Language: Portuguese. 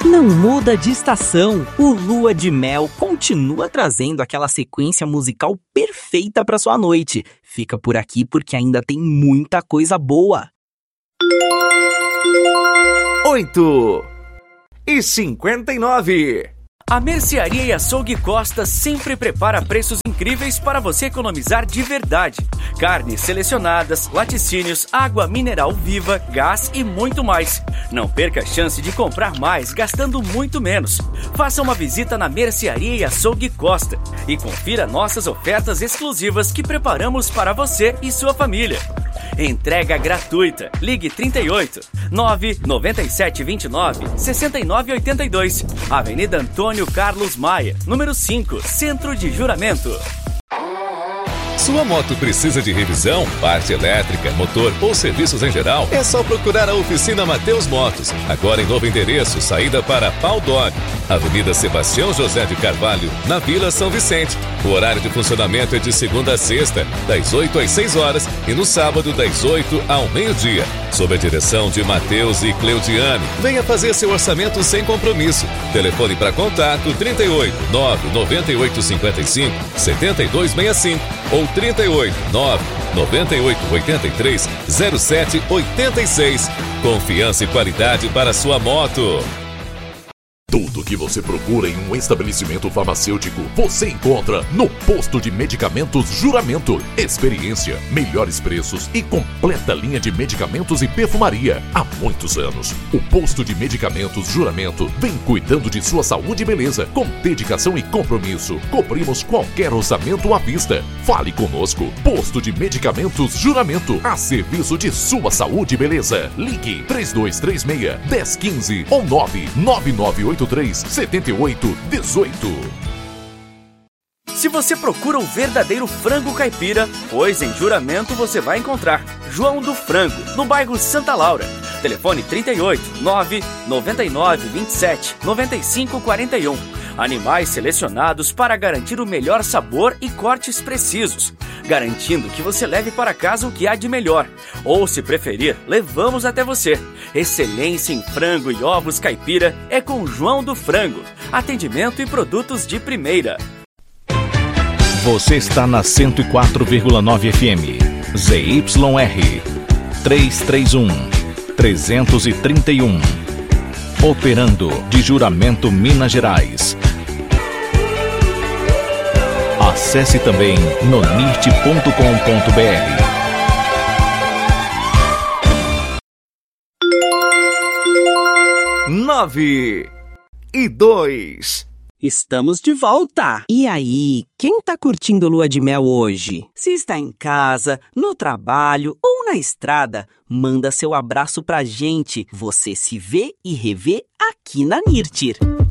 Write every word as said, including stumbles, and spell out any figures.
Não muda de estação, o Lua de Mel continua trazendo aquela sequência musical perfeita para sua noite. Fica por aqui porque ainda tem muita coisa boa. Oito e cinquenta e nove. A Mercearia e Açougue Costa sempre prepara preços incríveis para você economizar de verdade. Carnes selecionadas, laticínios, água mineral viva, gás e muito mais. Não perca a chance de comprar mais gastando muito menos. Faça uma visita na Mercearia e Açougue Costa e confira nossas ofertas exclusivas que preparamos para você e sua família. Entrega gratuita. Ligue trinta e oito, nove nove sete dois nove, seis nove oito dois. Avenida Antônio Carlos Maia, número cinco, Centro de Juramento. Sua moto precisa de revisão, parte elétrica, motor ou serviços em geral? É só procurar a oficina Mateus Motos. Agora em novo endereço, saída para Pau Dog, Avenida Sebastião José de Carvalho, na Vila São Vicente. O horário de funcionamento é de segunda a sexta, das oito às seis horas e no sábado das oito ao meio-dia. Sob a direção de Mateus e Cleudiane. Venha fazer seu orçamento sem compromisso. Telefone para contato trinta e oito, nove nove oito cinco cinco, sete dois seis cinco ou trinta e oito, nove nove oito oito três, zero sete oito seis. Confiança e qualidade para sua moto. Tudo que você procura em um estabelecimento farmacêutico, você encontra no Posto de Medicamentos Juramento. Experiência, melhores preços e completa linha de medicamentos e perfumaria. Há muitos anos, o Posto de Medicamentos Juramento vem cuidando de sua saúde e beleza. Com dedicação e compromisso, cobrimos qualquer orçamento à vista. Fale conosco. Posto de Medicamentos Juramento, a serviço de sua saúde e beleza. Ligue três dois três seis, um zero um cinco ou nove nove nove oito três, sete oito um oito. Se você procura o verdadeiro frango caipira, pois em Juramento você vai encontrar João do Frango, no bairro Santa Laura. Telefone trinta e oito, nove nove nove vinte e sete, noventa e cinco quarenta e um. Animais selecionados para garantir o melhor sabor e cortes precisos, garantindo que você leve para casa o que há de melhor. Ou, se preferir, levamos até você. Excelência em frango e ovos caipira é com João do Frango. Atendimento e produtos de primeira. Você está na cento e quatro vírgula nove F M. Z Y R trezentos e trinta e um, trezentos e trinta e um. Operando de Juramento, Minas Gerais. Acesse também nonirt ponto com ponto b r. Nove e dois. Estamos de volta! E aí, quem tá curtindo Lua de Mel hoje? Se está em casa, no trabalho ou na estrada, manda seu abraço pra gente. Você se vê e revê aqui na Nirtir.